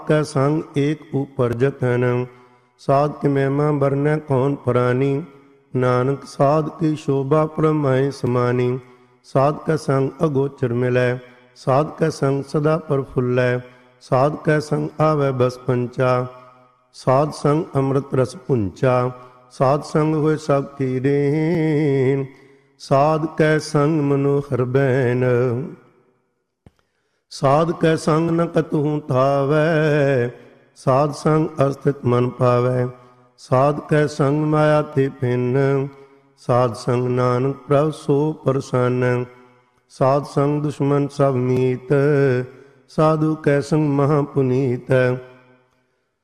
ਕੈ ਸੰਗ ਏਕ ਉਪਰਜਤ ਹਨ। ਸਾਧ ਕੀ ਮਹਿਮਾ ਬਰਨੈ ਕੌਣ ਪ੍ਰਾਨੀ। ਨਾਨਕ ਸਾਧ ਕੀ ਸ਼ੋਭਾ ਪ੍ਰਮਾਏ ਸਮਾਨੀ। ਸਾਧ ਕੈ ਸੰਗ ਅਗੋਚਰ ਮਿਲੈ, ਸਾਧ ਕੈ ਸੰਗ ਸਦਾ ਪ੍ਰਫੁੱਲੈ। ਸਾਧ ਕੈ ਸੰਗ ਆਵੈ ਬਸ ਪੰਚਾ, ਸਾਧ ਸੰਗ ਅੰਮ੍ਰਿਤ ਰਸ ਪੁੰਚਾ। ਸਾਧ ਸੰਗ ਹੋਏ ਸਭ ਕੀ ਦੇਨ, ਸਾਧ ਕੈ ਸੰਗ ਮਨੋਹਰ ਬੈਨ। ਸਾਧ ਕੈ ਸੰਗ ਨ ਕਤਹੁ ਧਾਵੈ, ਸਾਧ ਸੰਗ ਅਸਥਿਤ ਮਨ ਪਾਵੈ। ਸਾਧ ਕੈ ਸੰਗ ਮਾਇਆ ਤੇ ਭਿੰਨ, ਸਾਧ ਸੰਗ ਨਾਨਕ ਪ੍ਰਭ ਸੋ ਪ੍ਰਸੰਨ। ਸਾਧ ਸੰਗ ਦੁਸ਼ਮਨ ਸਭ ਮੀਤ, ਸਾਧੂ ਕੈ ਸੰਗ ਮਹਾ ਪੁਨੀਤ।